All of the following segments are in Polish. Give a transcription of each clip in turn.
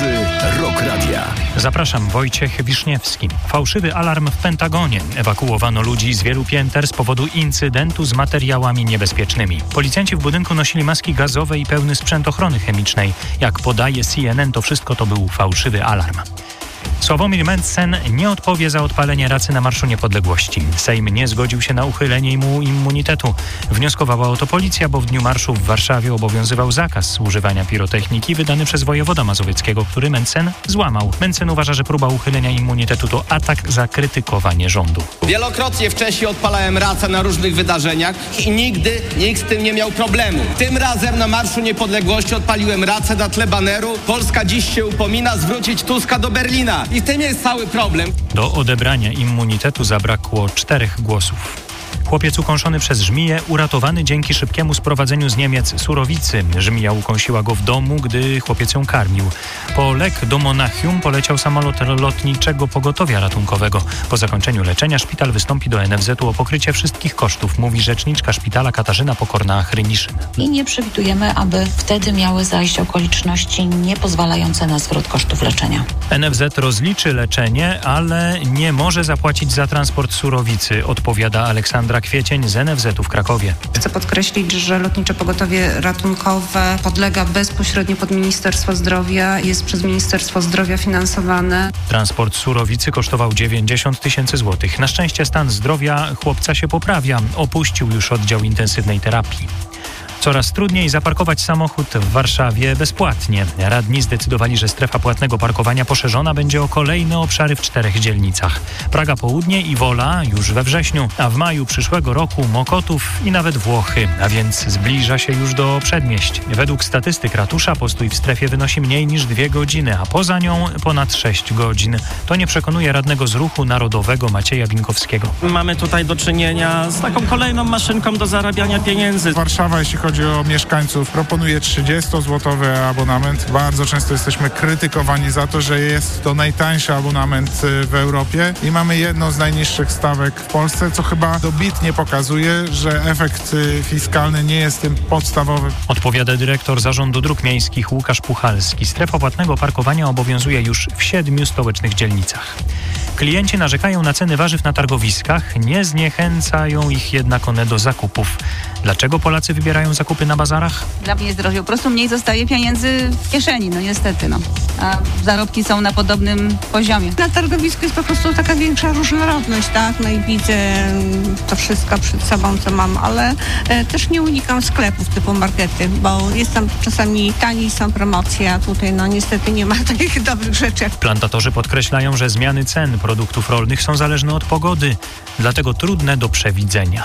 Głosy Rock Radia. Zapraszam, Wojciech Wiszniewski. Fałszywy alarm w Pentagonie. Ewakuowano ludzi z wielu pięter z powodu incydentu z materiałami niebezpiecznymi. Policjanci w budynku nosili maski gazowe i pełny sprzęt ochrony chemicznej. Jak podaje CNN, to wszystko to był fałszywy alarm. Sławomir Mencen nie odpowie za odpalenie racy na Marszu Niepodległości. Sejm nie zgodził się na uchylenie mu immunitetu. Wnioskowała o to policja, bo w dniu marszu w Warszawie obowiązywał zakaz używania pirotechniki wydany przez wojewoda mazowieckiego, który Mencen złamał. Mencen uważa, że próba uchylenia immunitetu to atak za krytykowanie rządu. Wielokrotnie wcześniej odpalałem racę na różnych wydarzeniach i nigdy nikt z tym nie miał problemu. Tym razem na Marszu Niepodległości odpaliłem racę na tle baneru "Polska dziś się upomina, zwrócić Tuska do Berlina". I w tym jest cały problem. Do odebrania immunitetu zabrakło 4 głosów. Chłopiec ukąszony przez żmiję uratowany dzięki szybkiemu sprowadzeniu z Niemiec surowicy. Żmija ukąsiła go w domu, gdy chłopiec ją karmił. Po lek do Monachium poleciał samolot lotniczego pogotowia ratunkowego. Po zakończeniu leczenia szpital wystąpi do NFZ-u o pokrycie wszystkich kosztów, mówi rzeczniczka szpitala Katarzyna Pokorna-Hryniszyn. I nie przewidujemy, aby wtedy miały zajść okoliczności niepozwalające na zwrot kosztów leczenia. NFZ rozliczy leczenie, ale nie może zapłacić za transport surowicy, odpowiada Aleksandra Kwiecień z NFZ-u w Krakowie. Chcę podkreślić, że Lotnicze Pogotowie Ratunkowe podlega bezpośrednio pod Ministerstwo Zdrowia, jest przez Ministerstwo Zdrowia finansowane. Transport surowicy kosztował 90 000 złotych. Na szczęście stan zdrowia chłopca się poprawia. Opuścił już oddział intensywnej terapii. Coraz trudniej zaparkować samochód w Warszawie bezpłatnie. Radni zdecydowali, że strefa płatnego parkowania poszerzona będzie o kolejne obszary w 4 dzielnicach. Praga Południe i Wola już we wrześniu, a w maju przyszłego roku Mokotów i nawet Włochy, a więc zbliża się już do przedmieść. Według statystyk ratusza postój w strefie wynosi mniej niż 2 godziny, a poza nią ponad 6 godzin. To nie przekonuje radnego z Ruchu Narodowego Macieja Binkowskiego. Mamy tutaj do czynienia z taką kolejną maszynką do zarabiania pieniędzy. Warszawa, jeśli chodzi o mieszkańców, proponuje 30-złotowy abonament. Bardzo często jesteśmy krytykowani za to, że jest to najtańszy abonament w Europie i mamy jedną z najniższych stawek w Polsce, co chyba dobitnie pokazuje, że efekt fiskalny nie jest tym podstawowy. Odpowiada dyrektor Zarządu Dróg Miejskich Łukasz Puchalski. Strefa płatnego parkowania obowiązuje już w 7 stołecznych dzielnicach. Klienci narzekają na ceny warzyw na targowiskach, nie zniechęcają ich jednak one do zakupów. Dlaczego Polacy wybierają zakupy na bazarach? Dla mnie jest drożej, po prostu mniej zostaje pieniędzy w kieszeni, niestety. A zarobki są na podobnym poziomie. Na targowisku jest po prostu taka większa różnorodność, tak? No i widzę to wszystko przed sobą, co mam, ale też nie unikam sklepów typu markety, bo jest tam czasami taniej, są promocje, a tutaj niestety nie ma takich dobrych rzeczy. Plantatorzy podkreślają, że zmiany cen produktów rolnych są zależne od pogody, dlatego trudne do przewidzenia.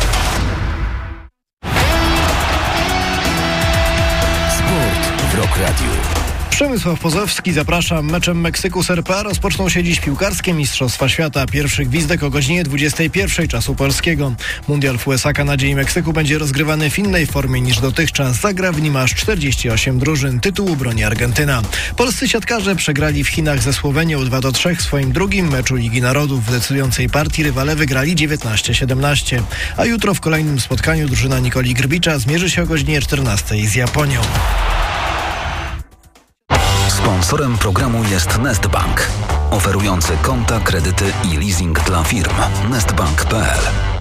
W Rock Radio. Przemysław Pozowski, zapraszam. Meczem Meksyku z RPA rozpoczną się dziś piłkarskie Mistrzostwa Świata. Pierwszy gwizdek o godzinie 21 czasu polskiego. Mundial w USA, Kanadzie i Meksyku będzie rozgrywany w innej formie niż dotychczas. Zagra w nim aż 48 drużyn. Tytułu broni Argentyna. Polscy siatkarze przegrali w Chinach ze Słowenią 2-3 w swoim drugim meczu Ligi Narodów. W decydującej partii rywale wygrali 19-17. A jutro w kolejnym spotkaniu drużyna Nikoli Grbicza zmierzy się o godzinie 14 z Japonią. Sponsorem programu jest Nestbank, oferujący konta, kredyty i leasing dla firm. Nestbank.pl.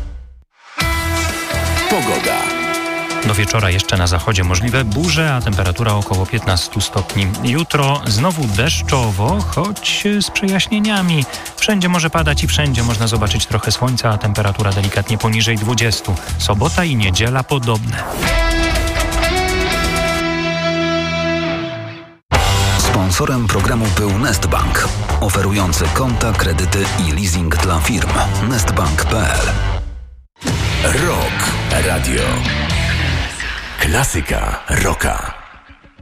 Pogoda. Do wieczora jeszcze na zachodzie możliwe burze, a temperatura około 15 stopni. Jutro znowu deszczowo, choć z przejaśnieniami. Wszędzie może padać i wszędzie można zobaczyć trochę słońca, a temperatura delikatnie poniżej 20. Sobota i niedziela podobne. Sponsorem programu był Nestbank, oferujący konta, kredyty i leasing dla firm. Nestbank.pl. Rock Radio. Klasyka rocka.